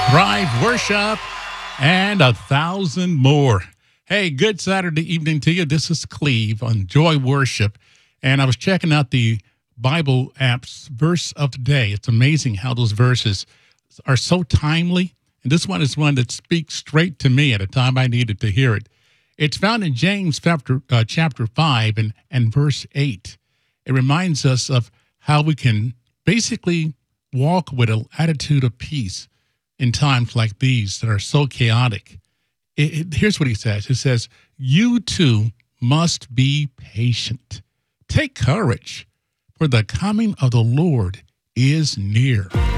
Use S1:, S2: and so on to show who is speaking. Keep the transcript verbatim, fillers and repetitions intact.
S1: Thrive Worship, and a thousand more. Hey, good Saturday evening to you. This is Cleve on Joy Worship, and I was checking out the Bible app's verse of the day. It's amazing how those verses are so timely, and this one is one that speaks straight to me at a time I needed to hear it. It's found in James chapter, uh, chapter five and, and verse eight. It reminds us of how we can basically walk with an attitude of peace in times like these that are so chaotic. It, it, here's what he says. He says, you too must be patient. Take courage, for the coming of the Lord is near.